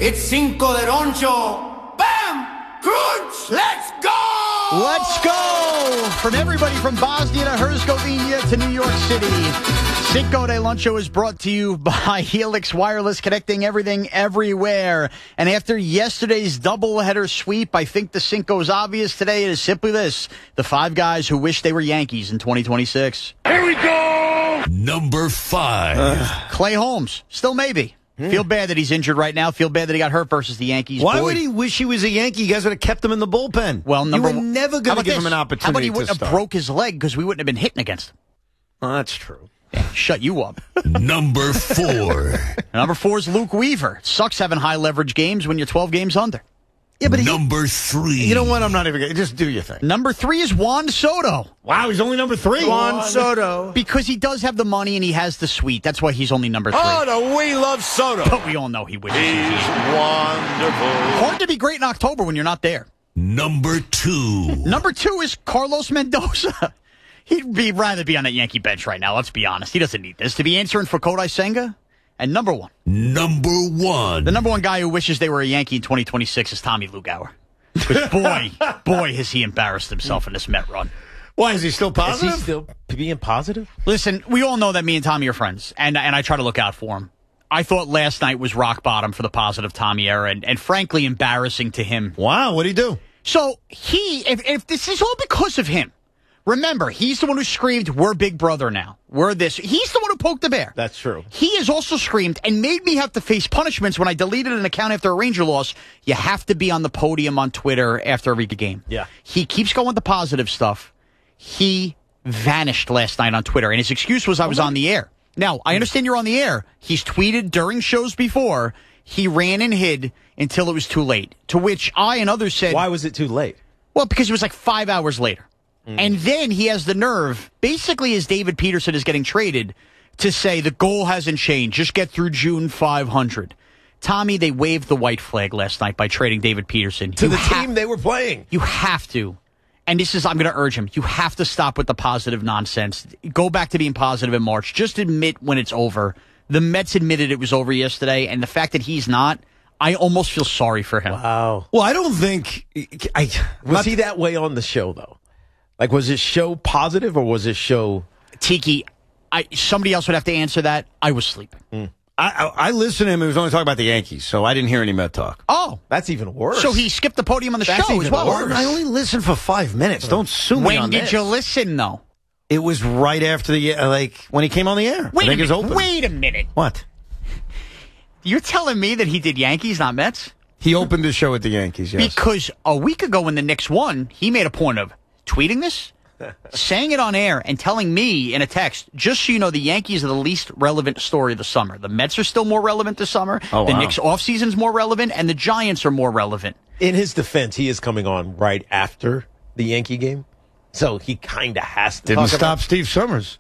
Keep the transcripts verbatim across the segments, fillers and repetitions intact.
It's Cinco de Roncho. Bam! Crunch! Let's go! Let's go! From everybody from Bosnia to Herzegovina to New York City, Cinco de Loncho is brought to you by Helix Wireless, connecting everything everywhere. And after yesterday's doubleheader sweep, I think the Cinco is obvious today. It is simply this: the five guys who wish they were Yankees in twenty twenty-six. Here we go! Number five. Uh, Clay Holmes. Still maybe. Hmm. Feel bad that he's injured right now. Feel bad that he got hurt versus the Yankees. Why Boy. would he wish he was a Yankee? You guys would have kept him in the bullpen. Well, number you were one, never going to give this? him an opportunity. How about he wouldn't to have start? broke his leg because we wouldn't have been hitting against him? Well, that's true. Yeah, shut you up. Number four. Number four is Luke Weaver. Sucks having high leverage games when you're twelve games under. Yeah, but he, number three. You know what? I'm not even going to just do your thing. Number three is Juan Soto. Wow, he's only number three. Juan Soto. Because he does have the money and he has the suite. That's why he's only number three. Oh, no, we love Soto. But we all know he wishes. He's wonderful. Hard to be great in October when you're not there. Number two. Number two is Carlos Mendoza. He'd be rather be on that Yankee bench right now. Let's be honest. He doesn't need this. To be answering for Kodai Senga. And number one. Number one. The number one guy who wishes they were a Yankee in twenty twenty-six is Tommy Lugauer. Because boy, boy, has he embarrassed himself in this Met run. Why, is he still positive? Is he still being positive? Listen, we all know that me and Tommy are friends, and and I try to look out for him. I thought last night was rock bottom for the positive Tommy era, and, and frankly embarrassing to him. Wow, what'd he do? So he, if, if this is all because of him, remember, he's the one who screamed, "We're Big Brother now. We're this." He's the one who poked the bear. That's true. He has also screamed and made me have to face punishments when I deleted an account after a Ranger loss. You have to be on the podium on Twitter after every game. Yeah. He keeps going with the positive stuff. He vanished last night on Twitter, and his excuse was I was on the air. Now, I understand you're on the air. He's tweeted during shows before. He ran and hid until it was too late, to which I and others said... Why was it too late? Well, because it was like five hours later. Mm. And then he has the nerve, basically as David Peterson is getting traded, to say the goal hasn't changed. Just get through June five hundred. Tommy, they waved the white flag last night by trading David Peterson. To you the ha- team they were playing. You have to. And this is, I'm going to urge him, you have to stop with the positive nonsense. Go back to being positive in March. Just admit when it's over. The Mets admitted it was over yesterday, and the fact that he's not, I almost feel sorry for him. Wow. Well, I don't think... I, Was not, he that way on the show, though? Like, was his show positive, or was his show... Tiki, I, somebody else would have to answer that. I was sleeping. Mm. I, I, I listened to him. He was only talking about the Yankees, so I didn't hear any Met talk. Oh. That's even worse. So he skipped the podium on the That's show even as well. worse. I only listened for five minutes. Don't sue me When on did this. you listen, though? It was right after the, uh, like, when he came on the air. Wait I a think it's minute. open. Wait a minute. What? You're telling me that he did Yankees, not Mets? He opened his show at the Yankees, yes. Because a week ago when the Knicks won, he made a point of tweeting this, saying it on air, and telling me in a text, just so you know, the Yankees are the least relevant story of the summer. The Mets are still more relevant this summer. Oh, the wow. Knicks offseason is more relevant, and the Giants are more relevant. In his defense, he is coming on right after the Yankee game. So he kind of has to Didn't talk stop about- Steve Summers.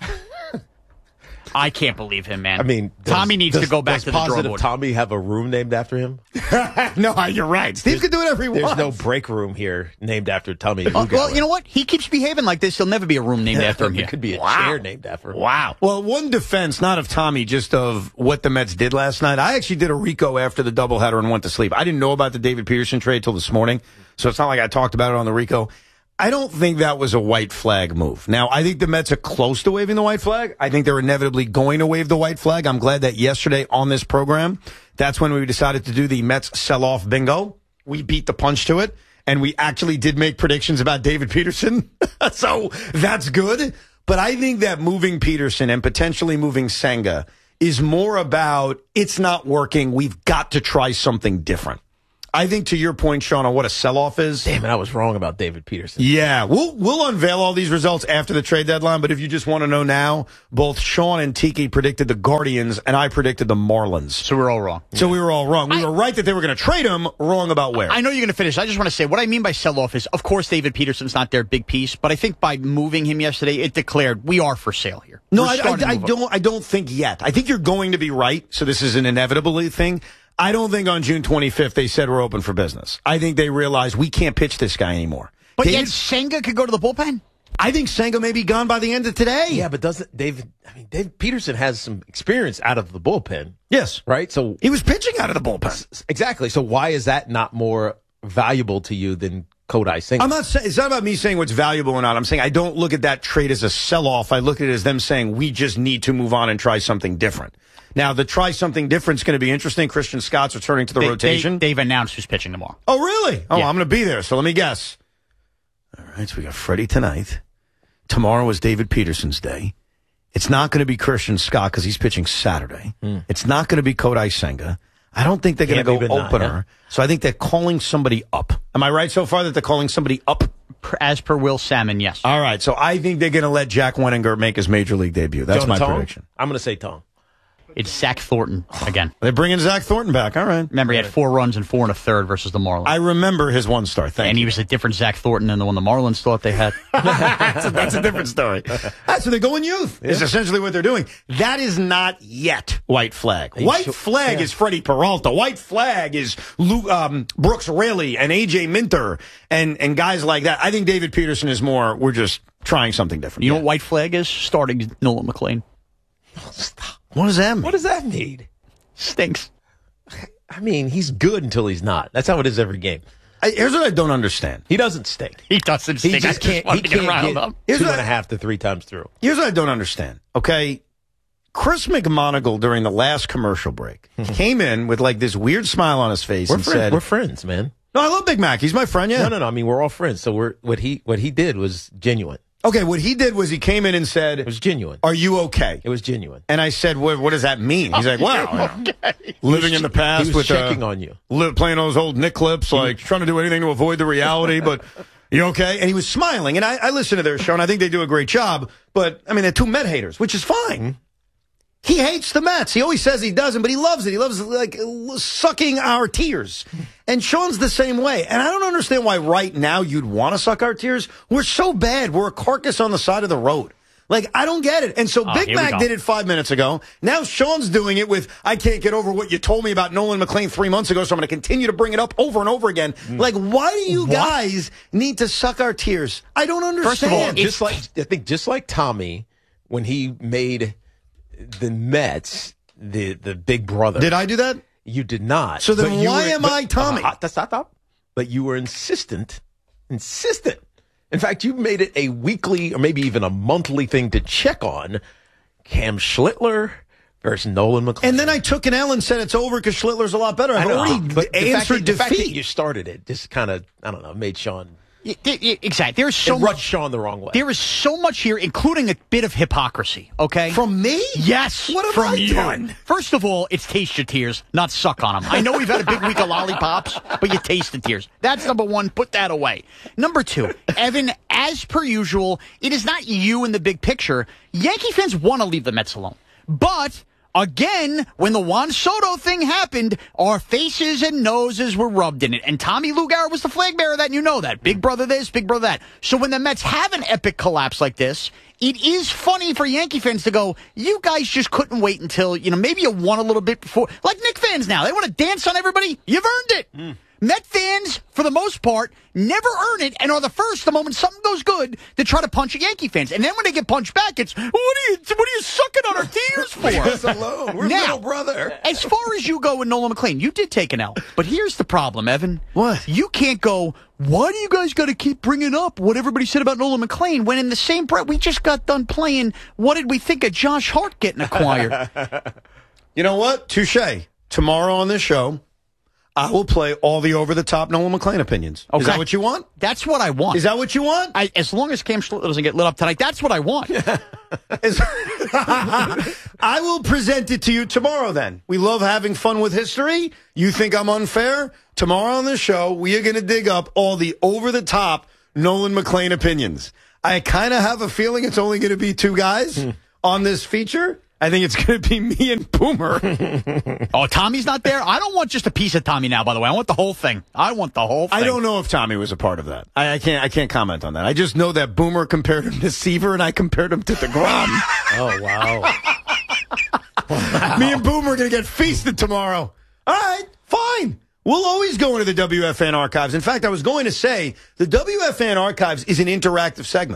I can't believe him, man. I mean, does, Tommy needs does, to go back does to the drawing positive board. Tommy have a room named after him? No, you're right. Steve can do whatever he There's wants. no break room here named after Tommy. Uh, well, Lugauer. you know what? He keeps behaving like this. There'll never be a room named after him here. It could be a Wow. chair named after him. Wow. Well, one defense, not of Tommy, just of what the Mets did last night. I actually did a Rico after the doubleheader and went to sleep. I didn't know about the David Peterson trade till this morning, so it's not like I talked about it on the Rico. I don't think that was a white flag move. Now, I think the Mets are close to waving the white flag. I think they're inevitably going to wave the white flag. I'm glad that yesterday on this program, that's when we decided to do the Mets sell-off bingo. We beat the punch to it, and we actually did make predictions about David Peterson. So that's good. But I think that moving Peterson and potentially moving Senga is more about it's not working. We've got to try something different. I think to your point, Sean, on what a sell-off is. Damn it, I was wrong about David Peterson. Yeah, we'll we'll unveil all these results after the trade deadline, but if you just want to know now, both Sean and Tiki predicted the Guardians, and I predicted the Marlins. So we're all wrong. So we were all wrong. We I, were right that they were going to trade him, wrong about where. I know you're going to finish. I just want to say, what I mean by sell-off is, of course, David Peterson's not their big piece, but I think by moving him yesterday, it declared we are for sale here. No, We're I, starting I, I to move don't. I don't think yet. I think you're going to be right. So this is an inevitable thing. I don't think on June twenty-fifth they said we're open for business. I think they realized we can't pitch this guy anymore. But David, yet Senga could go to the bullpen? I think Senga may be gone by the end of today. Yeah, but doesn't David? I mean, Dave Peterson has some experience out of the bullpen. Yes. Right. So he was pitching out of the bullpen. Exactly. So why is that not more valuable to you than Kodai Senga? I'm not saying it's not about me saying what's valuable or not. I'm saying I don't look at that trade as a sell-off. I look at it as them saying we just need to move on and try something different. Now, the try something different is going to be interesting. Christian Scott's returning to the they, rotation. They, they've announced who's pitching tomorrow. Oh, really? Oh, yeah. I'm going to be there. So let me guess. All right, so we got Freddie tonight. Tomorrow is David Peterson's day. It's not going to be Christian Scott because he's pitching Saturday. Mm. It's not going to be Kodai Senga. I don't think they're going to go opener. Not, yeah. So I think they're calling somebody up. Am I right so far that they're calling somebody up? As per Will Salmon, yes. All right, so I think they're going to let Jack Weninger make his major league debut. That's my Tong? prediction. I'm going to say Tong. It's Zach Thornton again. They're bringing Zach Thornton back. All right. Remember, he had four runs and four and a third versus the Marlins. I remember his one star. Thank and you. he was a different Zach Thornton than the one the Marlins thought they had. that's, a, that's a different story. That's so they're going youth. Yeah. Is essentially what they're doing. That is not yet white flag. White flag yeah. is Freddie Peralta. White flag is Lou, um, Brooks Raley and A J Minter and and guys like that. I think David Peterson is more. We're just trying something different. You yeah. know what white flag is? Starting Nolan McLean. Oh, stop. What does that mean? What does that mean? Stinks. I mean, he's good until he's not. That's how it is every game. I, here's what I don't understand. He doesn't stink. He doesn't stink. He just can't, he can't get up. two and a half to three times through. Here's what I don't understand. Okay, Chris McMonagle during the last commercial break came in with like this weird smile on his face we're and friends, said, "We're friends, man." No, I love Big Mac. He's my friend. Yeah. No, no, no. I mean, we're all friends. So we're what he what he did was genuine. Okay, what he did was he came in and said, it was genuine. Are you okay? It was genuine. And I said, what, what does that mean? He's like, wow. Okay. Living in the past he was with checking uh, on you. Li- playing those old Nick clips, like trying to do anything to avoid the reality, but you okay? And he was smiling. And I, I listen to their show, and I think they do a great job. But, I mean, they're two Met haters, which is fine. He hates the Mets. He always says he doesn't, but he loves it. He loves, like, sucking our tears. And Sean's the same way. And I don't understand why right now you'd want to suck our tears. We're so bad. We're a carcass on the side of the road. Like, I don't get it. And so oh, Big Mac did it five minutes ago. Now Sean's doing it with, I can't get over what you told me about Nolan McLean three months ago, so I'm going to continue to bring it up over and over again. Mm. Like, why do you what? guys need to suck our tears? I don't understand. First of all, just like, I think just like Tommy, when he made the Mets the the big brother. Did I do that? You did not. So then why were, am but, I Tommy? Uh, that's not top. But you were insistent, insistent. In fact, you made it a weekly or maybe even a monthly thing to check on Cam Schlittler versus Nolan McLean. And then I took an L and said it's over because Schlittler's a lot better. I've already but answered the fact, that, the defeat. fact that you started it just kind of, I don't know, made Sean... Exactly. There's so it much. rubbed Sean the wrong way. There is so much here, including a bit of hypocrisy. Okay, from me? Yes. What have from I you. done? First of all, it's taste your tears, not suck on them. I know we've had a big week of lollipops, but you taste the tears. That's number one. Put that away. Number two, Evan, as per usual, it is not you in the big picture. Yankee fans want to leave the Mets alone, but. Again, when the Juan Soto thing happened, our faces and noses were rubbed in it. And Tommy Lugar was the flag bearer of that, and you know that. Big brother this, big brother that. So when the Mets have an epic collapse like this, it is funny for Yankee fans to go, you guys just couldn't wait until, you know, maybe you won a little bit before. Like Knicks fans now. They want to dance on everybody. You've earned it. Mm. Met fans, for the most part, never earn it and are the first, the moment something goes good, to try to punch at Yankee fans. And then when they get punched back, it's, what are you, what are you sucking on our tears for? Leave us alone. We're now, little brother. As far as you go with Nolan McLean, you did take an L. But here's the problem, Evan. What? You can't go, why do you guys got to keep bringing up what everybody said about Nolan McLean when in the same breath, we just got done playing, what did we think of Josh Hart getting acquired? You know what? Touche. Tomorrow on this show, I will play all the over-the-top Nolan McLean opinions. Okay. Is that what you want? That's what I want. Is that what you want? I, as long as Cam Schlittler doesn't get lit up tonight, that's what I want. I will present it to you tomorrow then. We love having fun with history. You think I'm unfair? Tomorrow on the show, we are going to dig up all the over-the-top Nolan McLean opinions. I kind of have a feeling it's only going to be two guys hmm. on this feature. I think it's going to be me and Boomer. Oh, Tommy's not there? I don't want just a piece of Tommy now, by the way. I want the whole thing. I want the whole thing. I don't know if Tommy was a part of that. I, I can't I can't comment on that. I just know that Boomer compared him to Seaver, and I compared him to DeGrom. Oh, wow. wow. Me and Boomer are going to get feasted tomorrow. All right, fine. We'll always go into the W F N archives. In fact, I was going to say the W F N archives is an interactive segment.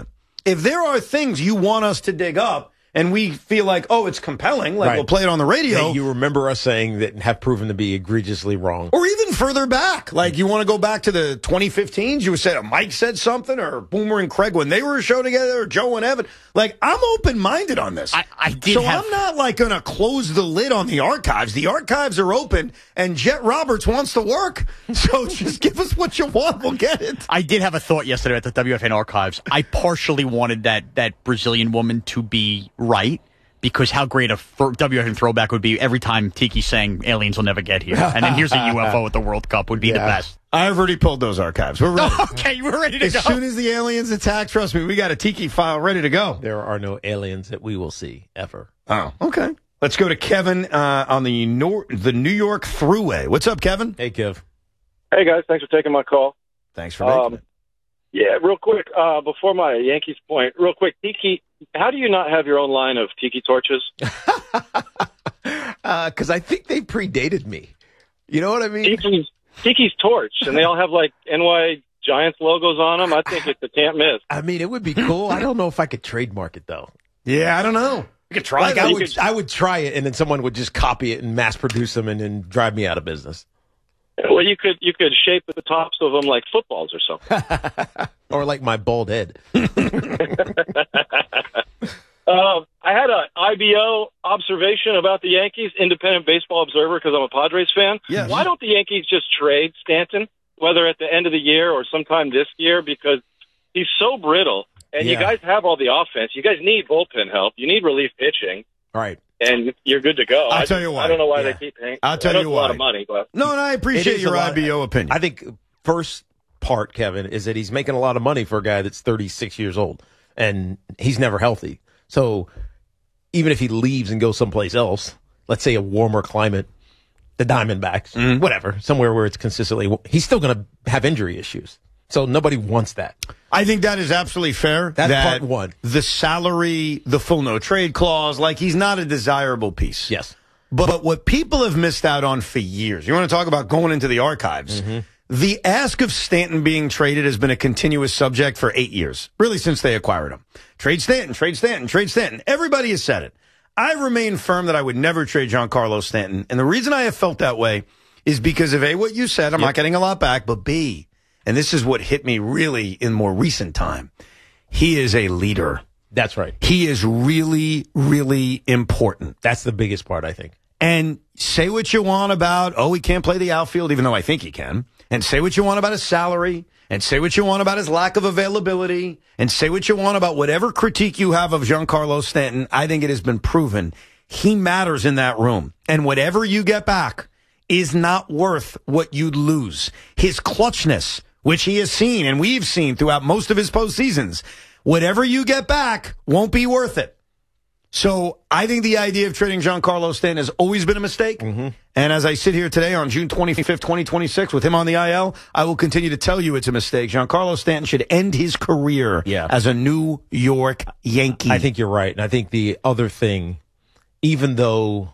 if there are things you want us to dig up and we feel like, oh, it's compelling, like Right. we'll play it on the radio. That you remember us saying that have proven to be egregiously wrong. Or even further back. Like, you want to go back to the twenty fifteens? You said Mike said something, or Boomer and Craig when they were a show together, or Joe and Evan. Like, I'm open-minded on this. I, I did so have... I'm not, like, going to close the lid on the archives. The archives are open, and Jet Roberts wants to work. So just give us what you want. We'll get it. I did have a thought yesterday at the W F N archives. I partially wanted that, that Brazilian woman to be right. Because how great a th- W F N throwback would be every time Tiki's saying aliens will never get here. And then here's a U F O at the World Cup would be the best. I've already pulled those archives. We're ready. Okay, we're ready to As go. soon as the aliens attack, trust me, we got a Tiki file ready to go. There are no aliens that we will see ever. Oh, okay. Let's go to Kevin uh, on the Nor- the New York Thruway. What's up, Kevin? Hey, Kev. Hey, guys. Thanks for taking my call. Thanks for making Um, it. Yeah, real quick, uh, before my Yankees point, real quick, Tiki, how do you not have your own line of Tiki torches? Because uh, I think they predated me. You know what I mean? Tiki's, Tiki's torch, and they all have, like, N Y Giants logos on them. I think it's a can't miss. I mean, it would be cool. I don't know if I could trademark it, though. Yeah, I don't know. You could try Like, it. I You would, could- I would try it, and then someone would just copy it and mass produce them and then drive me out of business. Well, you could you could shape the tops of them like footballs or something. Or like my bald head. Uh, I had a I B O observation about the Yankees, Independent Baseball Observer, because I'm a Padres fan. Yes. Why don't the Yankees just trade Stanton, whether at the end of the year or sometime this year? Because he's so brittle, and you Yeah. guys have all the offense. You guys need bullpen help. You need relief pitching, All right. and you're good to go. I'll I, tell you why. I don't know why Yeah. they keep paying. I'll tell I know you it's a lot why. of money, but No, and I It appreciate is your a lot. I B O opinion. I think first part, Kevin, is that he's making a lot of money for a guy that's thirty-six years old, and he's never healthy. So even if he leaves and goes someplace else, let's say a warmer climate, the Diamondbacks, Mm-hmm. whatever, somewhere where it's consistently, he's still going to have injury issues. So nobody wants that. I think that is absolutely fair. That's that part one. The salary, the full no trade clause, like he's not a desirable piece. Yes. But what people have missed out on for years, you want to talk about going into the archives, Mm-hmm. the ask of Stanton being traded has been a continuous subject for eight years, really since they acquired him. Trade Stanton, trade Stanton, trade Stanton. Everybody has said it. I remain firm that I would never trade Giancarlo Stanton. And the reason I have felt that way is because of A, what you said, I'm not getting a lot back, but B, and this is what hit me really in more recent time, he is a leader. That's right. He is really, really important. That's the biggest part, I think. And say what you want about, oh, he can't play the outfield, even though I think he can. And say what you want about his salary. And say what you want about his lack of availability. And say what you want about whatever critique you have of Giancarlo Stanton. I think it has been proven he matters in that room. And whatever you get back is not worth what you lose. His clutchness, which he has seen and we've seen throughout most of his postseasons, whatever you get back won't be worth it. So I think the idea of trading Giancarlo Stanton has always been a mistake. Mm-hmm. And as I sit here today on June twenty-fifth, twenty twenty-six with him on the I L, I will continue to tell you it's a mistake. Giancarlo Stanton should end his career Yeah. as a New York Yankee. I think you're right. And I think the other thing, even though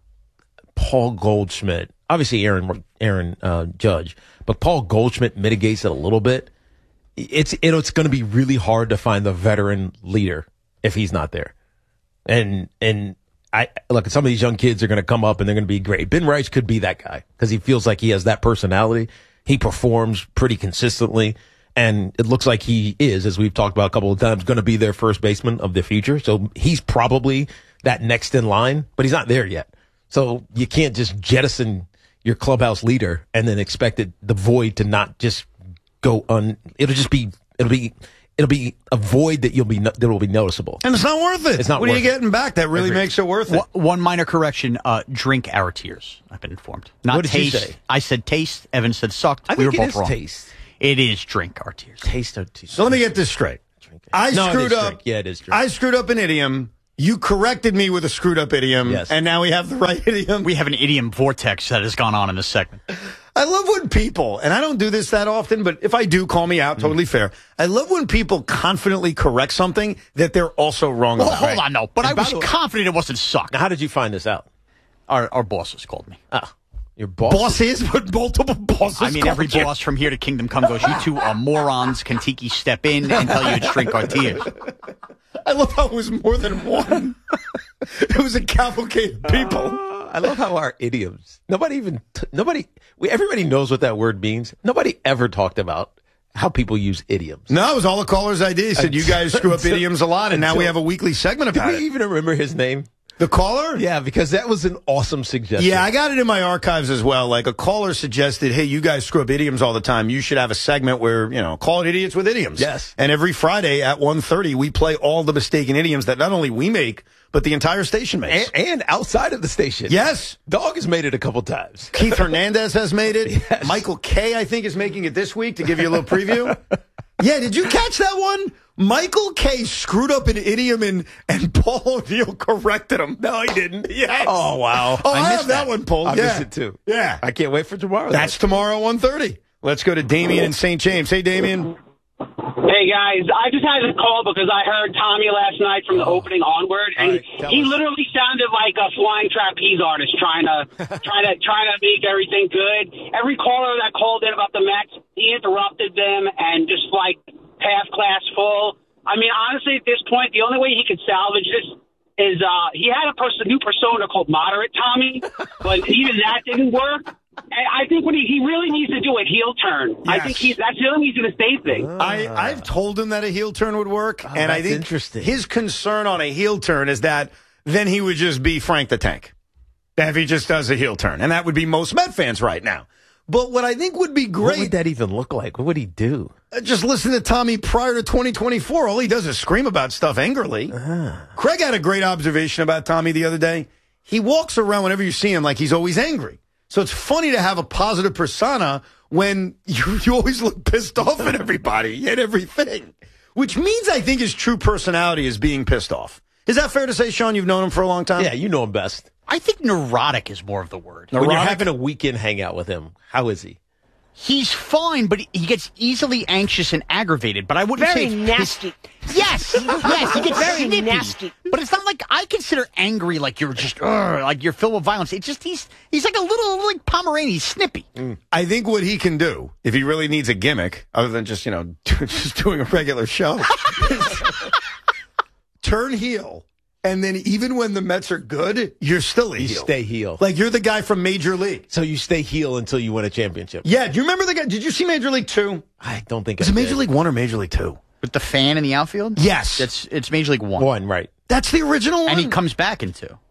Paul Goldschmidt, obviously Aaron Aaron uh, Judge, but Paul Goldschmidt mitigates it a little bit. It's it, it's going to be really hard to find the veteran leader if he's not there. And and I look, some of these young kids are going to come up and they're going to be great. Ben Rice could be that guy because he feels like he has that personality. He performs pretty consistently, and it looks like he is, as we've talked about a couple of times, going to be their first baseman of the future. So he's probably that next in line, but he's not there yet. So you can't just jettison your clubhouse leader and then expect it, the void to not just go un. It'll just be. It'll be. It'll be a void that you'll be that will be noticeable. and it's not worth it. It's not What are worth you it. getting back that really Agreed. makes it worth it? One one minor correction: uh, drink our tears. I've been informed. Not What did you taste. say? I said taste. Evan said sucked. I we think were it both is wrong. taste. It is drink our tears. Taste of tea. So let me get this straight. I No, it screwed is up. drink. Yeah, it is drink. I screwed up an idiom. You corrected me with a screwed up idiom. Yes. And now we have the right idiom. We have an idiom vortex that has gone on in this segment. I love when people, and I don't do this that often, but if I do, call me out. Totally fair. I love when people confidently correct something that they're also wrong Well, about. hold on, no. But And I by was the way- confident it wasn't sucked. Now, how did you find this out? Our, our bosses called me. Oh, Your boss. Bosses, but multiple bosses. I mean, every called you. boss from here to Kingdom Come goes, you two are morons. Can Tiki step in and tell you to shrink our tears? I love how it was more than one. It was a cavalcade of people. Uh, I love how our idioms. Nobody even. T- nobody. We, everybody knows what that word means. Nobody ever talked about how people use idioms. No, it was all the callers' ideas. Said you guys screw up idioms a lot, and now we have a weekly segment Did about we it. even remember his name? The caller? Yeah, because that was an awesome suggestion. Yeah, I got it in my archives as well. Like a caller suggested, hey, you guys screw up idioms all the time. You should have a segment where, you know, call it Idiots with Idioms. Yes. And every Friday at one thirty, we play all the mistaken idioms that not only we make, but the entire station makes. And, and outside of the station. Yes. Dog has made it a couple times. Keith Hernandez has made it. Yes. Michael K, I think, is making it this week to give you a little preview. Yeah, did you catch that one? Michael K screwed up an idiom and, and Paul O'Neill corrected him. No, he didn't. Yes. Oh, wow. Oh, I, I have missed that that. one, Paul. I yeah. missed it, too. Yeah. I can't wait for tomorrow. That's tomorrow at one thirty. Let's go to Damien in Saint James. Hey, Damien. Hey, guys. I just had to call because I heard Tommy last night from the opening onward, and right, tell he us. literally sounded like a flying trapeze artist trying to trying to trying to make everything good. Every caller that called in about the Mets, he interrupted them and just like half class full. I mean, honestly, at this point, the only way he could salvage this is uh, he had a person, new persona called Moderate Tommy, but even that didn't work. And I think when he, he really needs to do a heel turn. I Yes. think he's that's really needs to stay thing. I, I've told him that a heel turn would work, and I that's think interesting. his concern on a heel turn is that then he would just be Frank the Tank if he just does a heel turn, and that would be most Met fans right now. But what I think would be What great, would that even look like? What would he do? uh, just listen to Tommy prior to twenty twenty-four. All he does is scream about stuff angrily. Craig had a great observation about Tommy the other day. He walks around whenever you see him like he's always angry. So it's funny to have a positive persona when you, you always look pissed off at everybody and everything, which means I think his true personality is being pissed off. Is that fair to say, Sean? You've known him for a long time? Yeah, you know him best. I think neurotic is more of the word. When you're Neurotic? having a weekend hangout with him, how is he? He's fine, but he gets easily anxious and aggravated. But I wouldn't Very say nasty. Yes, yes, he gets Very snippy. nasty. But it's not like I consider angry like you're just "Ugh," like you're filled with violence. It's just he's he's like a little like Pomeranian. He's snippy. I think what he can do, if he really needs a gimmick, other than just, you know, just doing a regular show, is turn heel. And then even when the Mets are good, you're still a You heel. stay heel. Like you're the guy from Major League. So you stay heel until you win a championship. Yeah, do you remember the guy? Did you see Major League Two? I don't think Is I it Major did. League One or Major League Two? With the fan in the outfield? Yes. That's it's Major League One. One, right. That's the original one? And he comes back in two.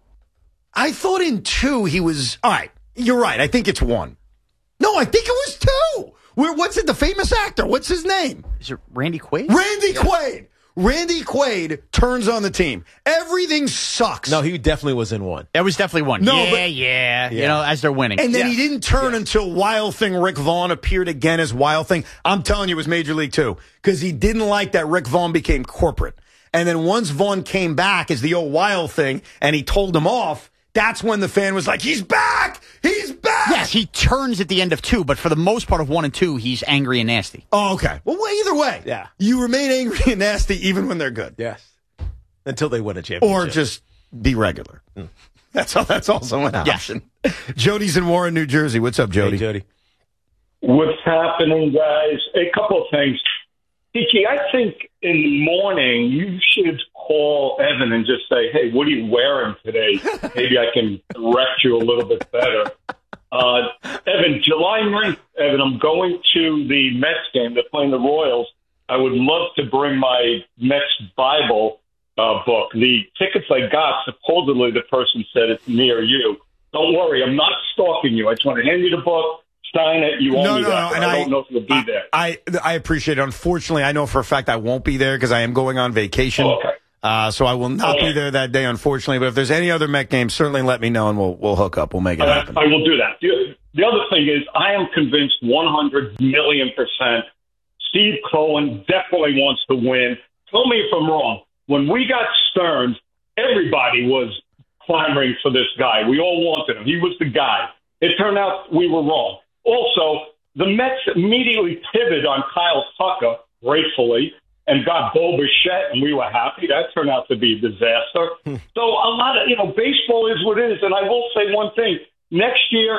I thought in two he was. All right, you're right. I think it's one. No, I think it was two. Where? What's it? The famous actor. What's his name? Is it Randy Quaid? Randy Quaid. Randy Quaid turns on the team. Everything sucks. No, he definitely was in one. That was definitely one. No, yeah, but- yeah, You Yeah. know, as they're winning. And then Yeah. he didn't turn until Wild Thing Rick Vaughn appeared again as Wild Thing. I'm telling you, it was Major League Two because he didn't like that Rick Vaughn became corporate. And then once Vaughn came back as the old Wild Thing and he told him off, that's when the fan was like, he's back! He's back! yes, he turns at the end of two, but for the most part of one and two, he's angry and nasty. Oh, okay. Well, well, either way. Yeah. You remain angry and nasty even when they're good. Yes. Until they win a championship. Or just be regular. That's all. That's also an option. Jody's in Warren, New Jersey. What's up, Jody? Hey, Jody. What's happening, guys? A couple of things. Tiki, I think in the morning you should call Evan and just say, hey, what are you wearing today? Maybe I can direct you a little bit better. Uh, Evan, July ninth, Evan, I'm going to the Mets game. They're playing the Royals. I would love to bring my Mets Bible uh, book. The tickets I got, supposedly the person said it's near you. Don't worry, I'm not stalking you. I just want to hand you the book. Sign it. You owe No, me no, that. no, but and I I- don't know if you'll be there. I I appreciate it. Unfortunately, I know for a fact I won't be there because I am going on vacation. Oh, okay. Uh, so I will not be Okay. there that day, unfortunately. But if there's any other Met games, certainly let me know and we'll we'll hook up. We'll make it Uh, happen. I will do that. The, the other thing is, I am convinced one hundred million percent Steve Cohen definitely wants to win. Tell me if I'm wrong. When we got Stearns, everybody was clamoring for this guy. We all wanted him. He was the guy. It turned out we were wrong. Also, the Mets immediately pivoted on Kyle Tucker, gratefully, and got Bo Bichette, and we were happy. That turned out to be a disaster. So a lot of, you know, baseball is what it is. And I will say one thing. Next year,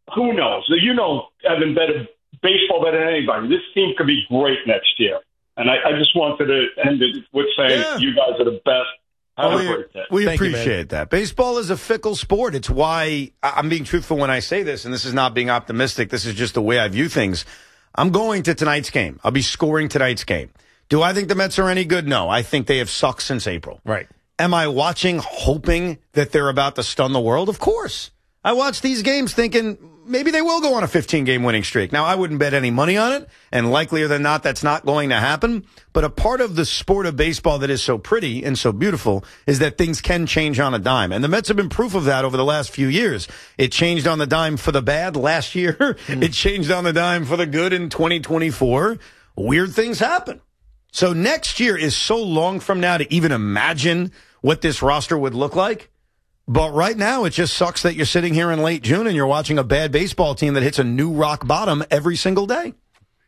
who knows? You know, Evan, better baseball better than anybody. This team could be great next year. And I, I just wanted to end it with saying Yeah. you guys are the best. Have Oh, a we great day. we Thank you, appreciate that. Baseball is a fickle sport. It's why I- I'm being truthful when I say this, and this is not being optimistic. This is just the way I view things. I'm going to tonight's game. I'll be scoring tonight's game. Do I think the Mets are any good? No. I think they have sucked since April. Right. Am I watching hoping that they're about to stun the world? Of course. I watch these games thinking maybe they will go on a fifteen-game winning streak. Now, I wouldn't bet any money on it, and likelier than not, that's not going to happen. But a part of the sport of baseball that is so pretty and so beautiful is that things can change on a dime. And the Mets have been proof of that over the last few years. It changed on the dime for the bad last year. Mm. It changed on the dime for the good in twenty twenty-four. Weird things happen. So next year is so long from now to even imagine what this roster would look like. But right now, it just sucks that you're sitting here in late June and you're watching a bad baseball team that hits a new rock bottom every single day.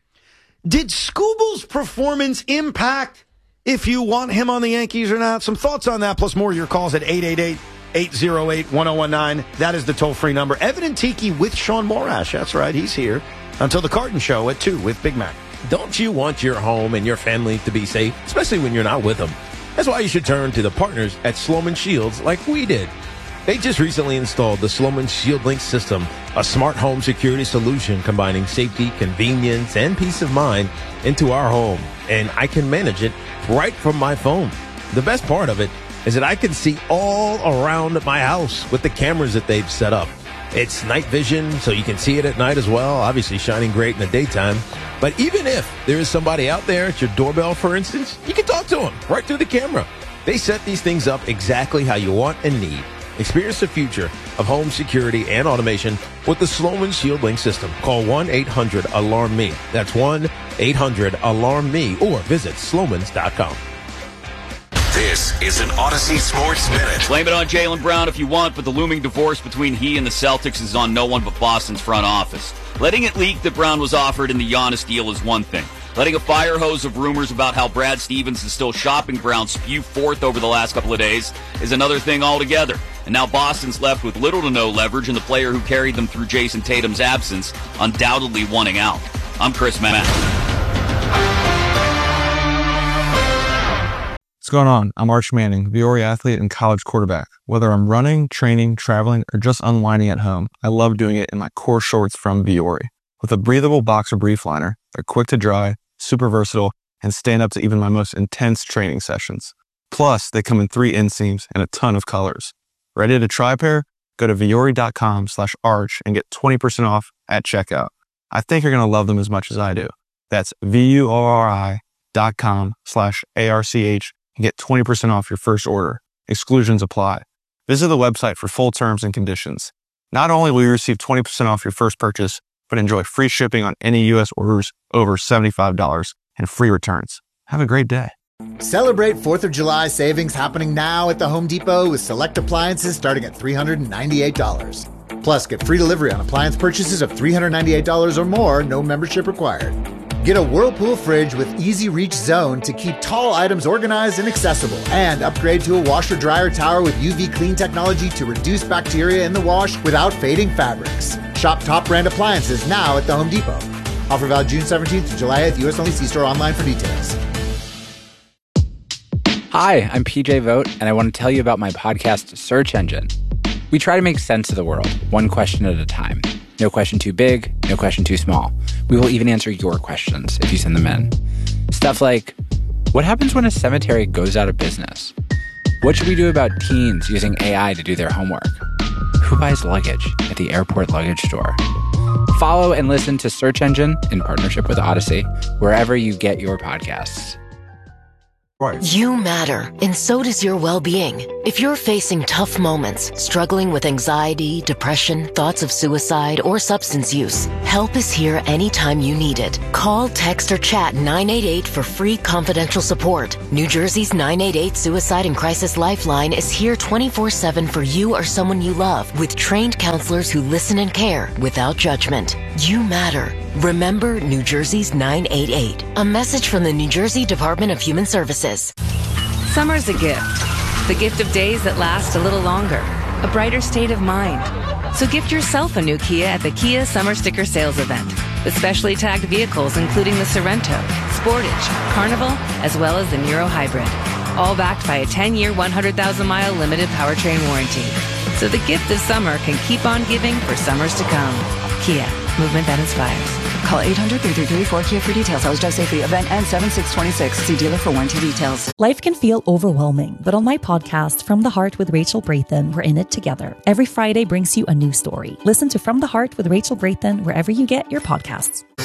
Did Scooble's performance impact if you want him on the Yankees or not? Some thoughts on that, plus more of your calls at eight eight eight, eight oh eight, one oh one nine. That is the toll-free number. Evan and Tiki with Sean Morash. That's right, he's here until the Carton Show at two with Big Mac. Don't you want your home and your family to be safe, especially when you're not with them? That's why you should turn to the partners at Sloman Shields like we did. They just recently installed the Sloman Shield Link system, a smart home security solution combining safety, convenience, and peace of mind into our home. And I can manage it right from my phone. The best part of it is that I can see all around my house with the cameras that they've set up. It's night vision, so you can see it at night as well, obviously shining great in the daytime. But even if there is somebody out there at your doorbell, for instance, you can talk to them right through the camera. They set these things up exactly how you want and need. Experience the future of home security and automation with the Sloman Shield Link system. Call one eight hundred alarm me. That's one eight hundred alarm me or visit slomans dot com. This is an Odyssey Sports Minute. Blame it on Jaylen Brown if you want, but the looming divorce between he and the Celtics is on no one but Boston's front office. Letting it leak that Brown was offered in the Giannis deal is one thing. Letting a fire hose of rumors about how Brad Stevens is still shopping Brown spew forth over the last couple of days is another thing altogether. And now Boston's left with little to no leverage, and the player who carried them through Jason Tatum's absence undoubtedly wanting out. I'm Chris Mack. What's going on? I'm Arch Manning, Viore athlete and college quarterback. Whether I'm running, training, traveling, or just unwinding at home, I love doing it in my core shorts from Viore. With a breathable boxer brief liner, they're quick to dry, super versatile, and stand up to even my most intense training sessions. Plus, they come in three inseams and a ton of colors. Ready to try a pair? Go to Viore.com slash arch and get twenty percent off at checkout. I think you're going to love them as much as I do. That's V-U-O-R-I dot com slash A-R-C-H and get twenty percent off your first order. Exclusions apply. Visit the website for full terms and conditions. Not only will you receive twenty percent off your first purchase, but enjoy free shipping on any U S orders over seventy-five dollars and free returns. Have a great day. Celebrate fourth of July savings happening now at the Home Depot with select appliances starting at three hundred ninety-eight dollars. Plus, get free delivery on appliance purchases of three hundred ninety-eight dollars or more, no membership required. Get a Whirlpool fridge with easy reach zone to keep tall items organized and accessible. And upgrade to a washer-dryer tower with U V clean technology to reduce bacteria in the wash without fading fabrics. Shop top brand appliances now at the Home Depot. Offer valid June seventeenth to July eighth. U S only. See store online for details. Hi, I'm P J Vogt, and I want to tell you about my podcast, Search Engine. We try to make sense of the world, one question at a time. No question too big, no question too small. We will even answer your questions if you send them in. Stuff like, what happens when a cemetery goes out of business? What should we do about teens using A I to do their homework? Who buys luggage at the airport luggage store? Follow and listen to Search Engine in partnership with Odyssey, wherever you get your podcasts. Right. You matter, and so does your well-being. If you're facing tough moments, struggling with anxiety, depression, thoughts of suicide, or substance use, help is here anytime you need it. Call, text, or chat nine eight eight for free confidential support. New Jersey's nine eight eight Suicide and Crisis Lifeline is here twenty-four seven for you or someone you love, with trained counselors who listen and care without judgment. You matter. Remember New Jersey's nine eight eight. A message from the New Jersey Department of Human Services. Summer's a gift. The gift of days that last a little longer. A brighter state of mind. So gift yourself a new Kia at the Kia Summer Sticker Sales Event with specially tagged vehicles including the Sorrento, Sportage, Carnival, as well as the Niro Hybrid. All backed by a ten-year, one hundred thousand mile limited powertrain warranty. So the gift of summer can keep on giving for summers to come. Kia, movement that inspires. Call eight hundred, three three three, four K I A for details. Sales drive safely. Event ends seven six twenty-six. See dealer for warranty details. Life can feel overwhelming, but on my podcast, From the Heart with Rachel Brathen, we're in it together. Every Friday brings you a new story. Listen to From the Heart with Rachel Brathen wherever you get your podcasts.